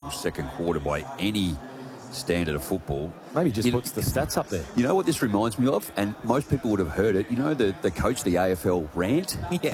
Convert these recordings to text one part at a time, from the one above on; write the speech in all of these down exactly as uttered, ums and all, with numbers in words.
second quarter by any standard of football. Maybe just you puts know, the stats up there. You know what this reminds me of? And most people would have heard it. You know the, the coach of the A F L rant? Yeah.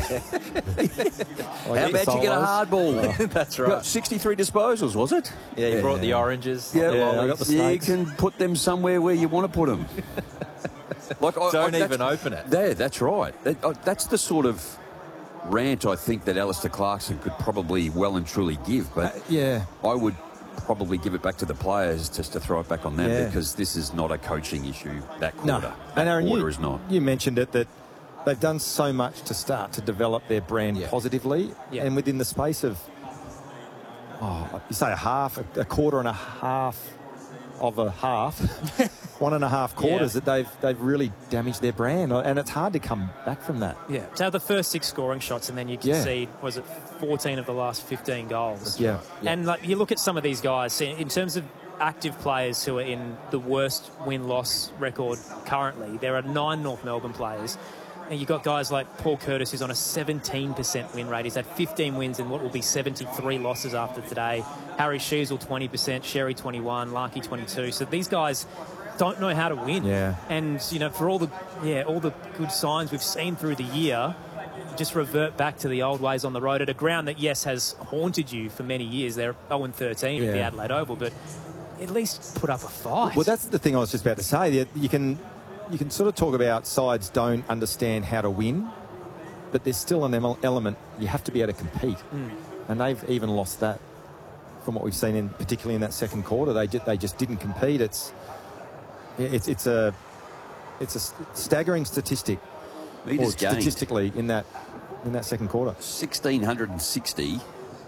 How about you get a hard ball? Oh, that's right. You got sixty-three disposals, was it? Yeah, you yeah. brought the oranges. Yeah, the well, I got the you snakes. can put them somewhere where you want to put them. Like, I, Don't I, even open it. There, that's right. That, uh, that's the sort of rant I think that Alistair Clarkson could probably well and truly give. But Uh, yeah. I would probably give it back to the players just to throw it back on them Yeah. because this is not a coaching issue. That No. quarter, And that Aaron, quarter you, is not. you mentioned it, that they've done so much to start to develop their brand Yeah. positively. Yeah. And within the space of, oh, you say a half, a, a quarter and a half of a half, one and a half quarters, Yeah. that they've they've really damaged their brand. And it's hard to come back from that. Yeah, to have the first six scoring shots and then you Yeah. concede, was it fourteen of the last fifteen goals? Yeah. yeah. And like you look at some of these guys, in in terms of active players who are in the worst win-loss record currently, there are nine North Melbourne players. And you've got guys like Paul Curtis, who's on a seventeen percent win rate. He's had fifteen wins and what will be seventy-three losses after today. Harry Sheasel, twenty percent. Sherry, twenty-one. Larky, twenty-two. So these guys don't know how to win. Yeah. And, you know, for all the yeah all the good signs we've seen through the year, just revert back to the old ways on the road at a ground that, yes, has haunted you for many years. They're oh and thirteen at the Yeah. Adelaide Oval, but at least put up a fight. Well, that's the thing I was just about to say. That you can you can sort of talk about sides don't understand how to win, but there's still an ele- element you have to be able to compete, Mm. and they've even lost that from what we've seen in particularly in that second quarter. They just, they just didn't compete. It's it's it's a it's a staggering statistic, or Meters gained. statistically in that in that second quarter. one thousand six hundred sixty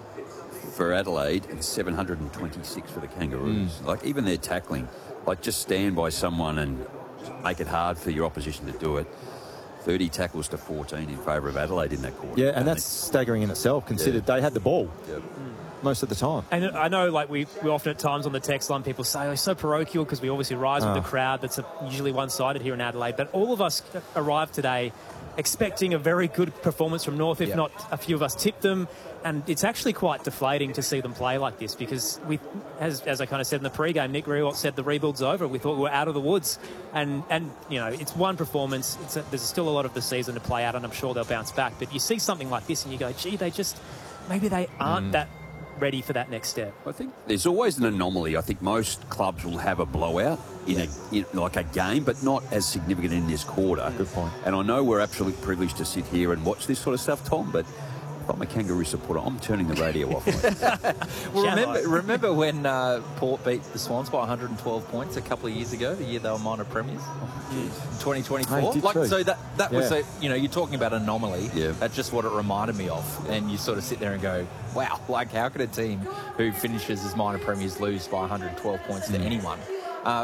for Adelaide and seven hundred twenty-six for the Kangaroos. Mm. Like, even their tackling, like, just stand by someone and make it hard for your opposition to do it. thirty tackles to fourteen in favour of Adelaide in that quarter. Yeah, and that's staggering in itself, considered they had the ball Yep. most of the time. And I know, like, we, we often at times on the text line, people say, oh, it's so parochial because we obviously rise Oh. with the crowd that's usually one-sided here in Adelaide. But all of us arrived today expecting a very good performance from North, if Yeah. not a few of us tipped them. And it's actually quite deflating to see them play like this because, we, as, as I kind of said in the pre-game, Nick Riewoldt said the rebuild's over. We thought we were out of the woods. And, and you know, it's one performance. It's a, there's still a lot of the season to play out, and I'm sure they'll bounce back. But you see something like this and you go, gee, they just, maybe they aren't Mm. that ready for that next step. I think there's always an anomaly. I think most clubs will have a blowout in a in, like a game, but not as significant in this quarter. Good point. And I know we're absolutely privileged to sit here and watch this sort of stuff, Tom, but if I'm a Kangaroo supporter, I'm turning the radio off. Mate. Well, Shall remember, I? remember when uh, Port beat the Swans by one hundred twelve points a couple of years ago, the year they were minor premiers? twenty twenty-four. Hey, did like, too. so that, that was, Yeah. a, you know, you're talking about anomaly. Yeah. That's just what it reminded me of. And you sort of sit there and go, wow, like, how could a team who finishes as minor premiers lose by one hundred twelve points to anyone? Uh,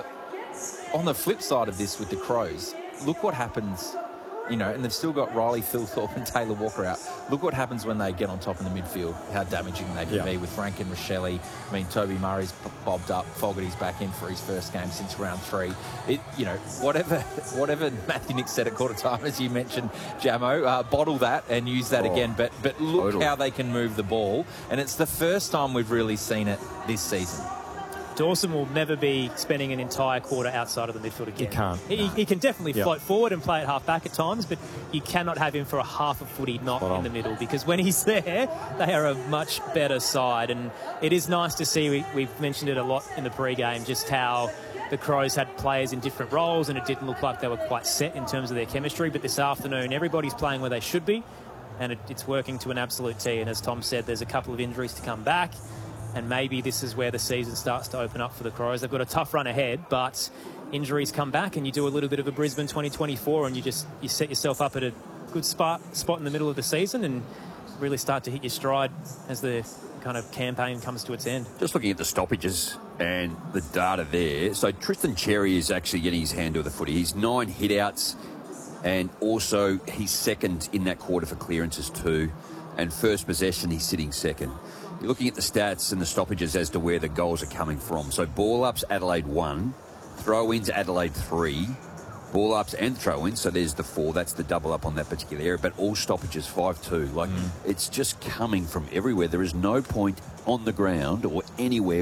on the flip side of this with the Crows, look what happens. You know, and they've still got Riley Thilthorpe and Taylor Walker out. Look what happens when they get on top in the midfield, how damaging they can Yeah. be with Frank and Rochelle. I mean, Toby Murray's b- bobbed up. Fogarty's back in for his first game since round three. It, you know, whatever whatever Matthew Nick said at quarter time, as you mentioned, Jamo, uh, bottle that and use that Oh, again. But, but look totally. how they can move the ball. And it's the first time we've really seen it this season. Dawson will never be spending an entire quarter outside of the midfield again. He can't. He, he can definitely Yeah. float forward and play at half back at times, but you cannot have him for a half a footy not Spot in on. the middle because when he's there, they are a much better side. And it is nice to see, we, we've mentioned it a lot in the pre-game, just how the Crows had players in different roles and it didn't look like they were quite set in terms of their chemistry. But this afternoon, everybody's playing where they should be and it, it's working to an absolute T. And as Tom said, there's a couple of injuries to come back. And maybe this is where the season starts to open up for the Crows. They've got a tough run ahead, but injuries come back and you do a little bit of a Brisbane twenty twenty-four and you just you set yourself up at a good spot, spot in the middle of the season and really start to hit your stride as the kind of campaign comes to its end. Just looking at the stoppages and the data there. So Tristan Cherry is actually getting his hand to the footy. He's nine hit-outs and also he's second in that quarter for clearances too. And first possession, he's sitting second. You're looking at the stats and the stoppages as to where the goals are coming from. So ball-ups, Adelaide one. Throw-ins, Adelaide three. Ball-ups and throw-ins, so there's the four. That's the double-up on that particular area. But all stoppages, five two. Like, mm. It's just coming from everywhere. There is no point on the ground or anywhere